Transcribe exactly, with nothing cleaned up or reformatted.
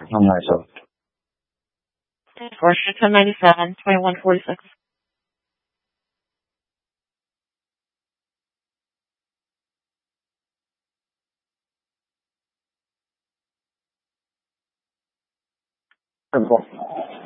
How nice of Porsche ten ninety-seven, twenty-one forty-six. simple.